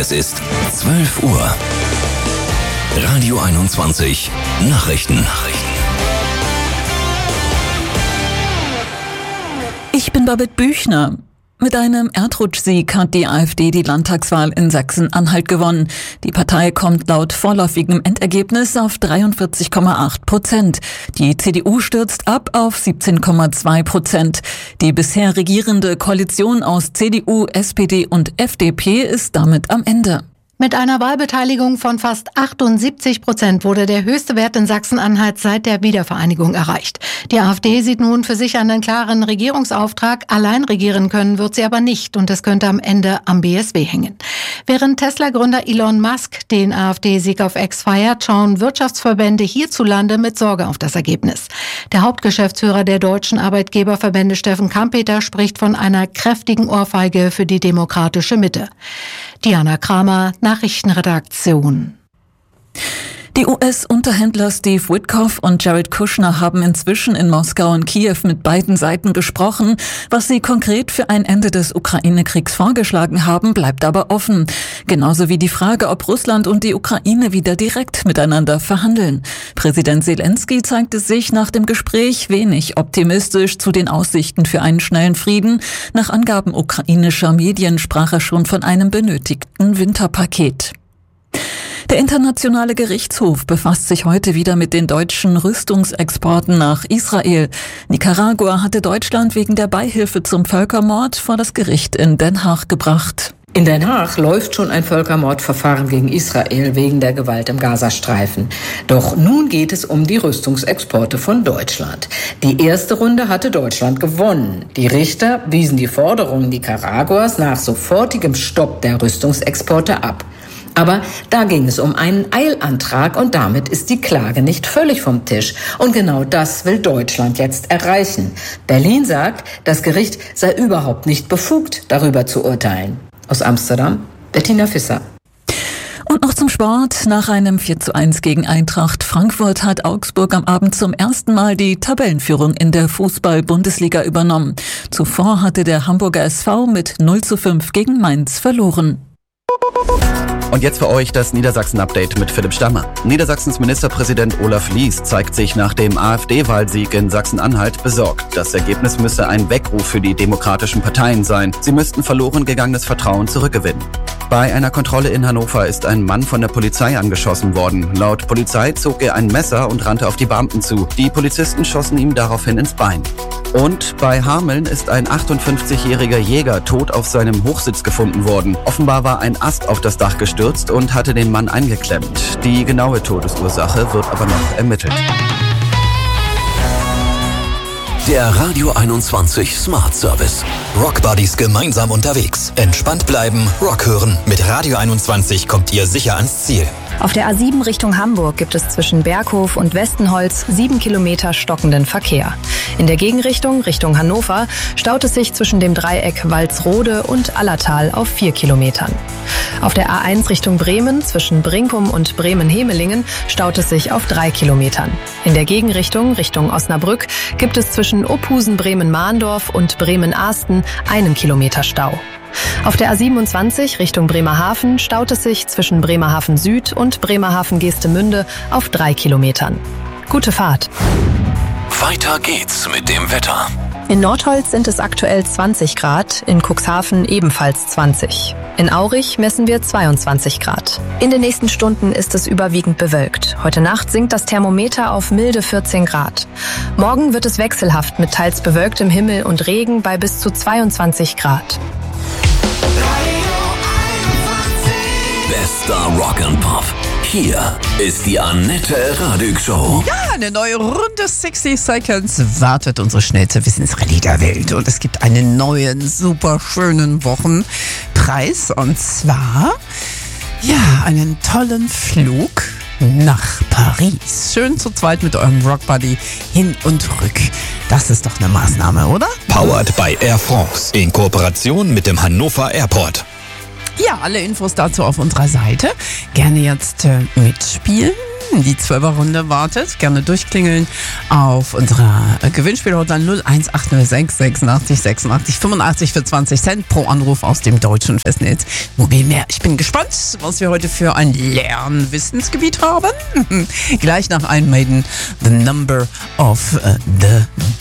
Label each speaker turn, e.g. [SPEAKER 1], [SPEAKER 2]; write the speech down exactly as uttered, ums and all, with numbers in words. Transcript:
[SPEAKER 1] Es ist zwölf Uhr. Radio einundzwanzig Nachrichten.
[SPEAKER 2] Ich bin Babette Büchner. Mit einem Erdrutschsieg hat die AfD die Landtagswahl in Sachsen-Anhalt gewonnen. Die Partei kommt laut vorläufigem Endergebnis auf dreiundvierzig Komma acht Prozent. Die C D U stürzt ab auf siebzehn Komma zwei Prozent. Die bisher regierende Koalition aus C D U, S P D und F D P ist damit am Ende.
[SPEAKER 3] Mit einer Wahlbeteiligung von fast achtundsiebzig Prozent wurde der höchste Wert in Sachsen-Anhalt seit der Wiedervereinigung erreicht. Die AfD sieht nun für sich einen klaren Regierungsauftrag. Allein regieren können wird sie aber nicht und es könnte am Ende am B S W hängen. Während Tesla-Gründer Elon Musk den AfD-Sieg auf X feiert, schauen Wirtschaftsverbände hierzulande mit Sorge auf das Ergebnis. Der Hauptgeschäftsführer der deutschen Arbeitgeberverbände, Steffen Kampeter, spricht von einer kräftigen Ohrfeige für die demokratische Mitte. Diana Kramer, Nachrichtenredaktion.
[SPEAKER 2] Die U S-Unterhändler Steve Witkoff und Jared Kushner haben inzwischen in Moskau und Kiew mit beiden Seiten gesprochen. Was sie konkret für ein Ende des Ukraine-Kriegs vorgeschlagen haben, bleibt aber offen. Genauso wie die Frage, ob Russland und die Ukraine wieder direkt miteinander verhandeln. Präsident Zelensky zeigte sich nach dem Gespräch wenig optimistisch zu den Aussichten für einen schnellen Frieden. Nach Angaben ukrainischer Medien sprach er schon von einem benötigten Winterpaket. Der Internationale Gerichtshof befasst sich heute wieder mit den deutschen Rüstungsexporten nach Israel. Nicaragua hatte Deutschland wegen der Beihilfe zum Völkermord vor das Gericht in Den Haag gebracht.
[SPEAKER 4] In Den Haag läuft schon ein Völkermordverfahren gegen Israel wegen der Gewalt im Gazastreifen. Doch nun geht es um die Rüstungsexporte von Deutschland. Die erste Runde hatte Deutschland gewonnen. Die Richter wiesen die Forderungen Nicaraguas nach sofortigem Stopp der Rüstungsexporte ab. Aber da ging es um einen Eilantrag und damit ist die Klage nicht völlig vom Tisch. Und genau das will Deutschland jetzt erreichen. Berlin sagt, das Gericht sei überhaupt nicht befugt, darüber zu urteilen. Aus Amsterdam, Bettina Visser.
[SPEAKER 2] Und noch zum Sport. Nach einem vier zu eins gegen Eintracht Frankfurt hat Augsburg am Abend zum ersten Mal die Tabellenführung in der Fußball-Bundesliga übernommen. Zuvor hatte der Hamburger S V mit null zu fünf gegen Mainz verloren.
[SPEAKER 5] Und jetzt für euch das Niedersachsen-Update mit Philipp Stammer. Niedersachsens Ministerpräsident Olaf Lies zeigt sich nach dem AfD-Wahlsieg in Sachsen-Anhalt besorgt. Das Ergebnis müsse ein Weckruf für die demokratischen Parteien sein. Sie müssten verloren gegangenes Vertrauen zurückgewinnen. Bei einer Kontrolle in Hannover ist ein Mann von der Polizei angeschossen worden. Laut Polizei zog er ein Messer und rannte auf die Beamten zu. Die Polizisten schossen ihm daraufhin ins Bein. Und bei Hameln ist ein achtundfünfzigjähriger Jäger tot auf seinem Hochsitz gefunden worden. Offenbar war ein Ast auf das Dach gestürzt und hatte den Mann eingeklemmt. Die genaue Todesursache wird aber noch ermittelt.
[SPEAKER 1] Der Radio einundzwanzig Smart Service.
[SPEAKER 6] Rock Buddies gemeinsam unterwegs. Entspannt bleiben, Rock hören. Mit Radio einundzwanzig kommt ihr sicher ans Ziel.
[SPEAKER 7] Auf der A sieben Richtung Hamburg gibt es zwischen Berghof und Westenholz sieben Kilometer stockenden Verkehr. In der Gegenrichtung, Richtung Hannover, staut es sich zwischen dem Dreieck Walsrode und Allertal auf vier Kilometern. Auf der A eins Richtung Bremen, zwischen Brinkum und Bremen-Hemelingen, staut es sich auf drei Kilometern. In der Gegenrichtung, Richtung Osnabrück, gibt es zwischen Ophusen, Bremen-Mahndorf und Bremen-Ahsten einen Kilometer Stau. Auf der A siebenundzwanzig Richtung Bremerhaven staut es sich zwischen Bremerhaven Süd und Bremerhaven Geestemünde auf drei Kilometern. Gute Fahrt.
[SPEAKER 1] Weiter geht's mit dem Wetter.
[SPEAKER 7] In Nordholz sind es aktuell zwanzig Grad, in Cuxhaven ebenfalls zwanzig. In Aurich messen wir zweiundzwanzig Grad. In den nächsten Stunden ist es überwiegend bewölkt. Heute Nacht sinkt das Thermometer auf milde vierzehn Grad. Morgen wird es wechselhaft mit teils bewölktem Himmel und Regen bei bis zu zweiundzwanzig Grad.
[SPEAKER 1] Bester Rock and Pop. Hier ist die Annette Radig Show.
[SPEAKER 8] Ja, eine neue Runde sixty Seconds wartet unsere schnellste Wissensrallye der Welt. Und es gibt einen neuen, super schönen Wochenpreis. Und zwar, ja, einen tollen Flug nach Paris. Schön zu zweit mit eurem Rockbuddy hin und rück. Das ist doch eine Maßnahme, oder?
[SPEAKER 6] Powered by Air France in Kooperation mit dem Hannover Airport.
[SPEAKER 8] Ja, alle Infos dazu auf unserer Seite. Gerne jetzt äh, mitspielen. Die Zwölfer-Runde wartet. Gerne durchklingeln auf unserer Gewinnspielhotline null eins acht null sechs sechsundachtzig sechsundachtzig fünfundachtzig für zwanzig Cent pro Anruf aus dem deutschen Festnetz Mobilmeer. Ich bin gespannt, was wir heute für ein Lernwissensgebiet haben. Gleich nach Iron Maiden, The Number of uh, the